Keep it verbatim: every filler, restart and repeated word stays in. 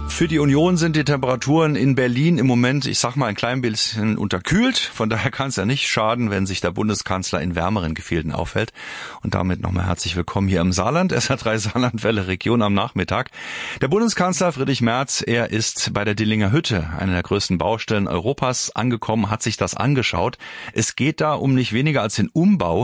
Für die Union sind die Temperaturen in Berlin im Moment, ich sag mal, ein klein bisschen unterkühlt. Von daher kann es ja nicht schaden, wenn sich der Bundeskanzler in wärmeren Gefilden aufhält. Und damit nochmal herzlich willkommen hier im Saarland. S R drei Saarlandwelle Region am Nachmittag. Der Bundeskanzler Friedrich Merz, er ist bei der Dillinger Hütte, einer der größten Baustellen Europas, angekommen, hat sich das angeschaut. Es geht da um nicht weniger als den Umbau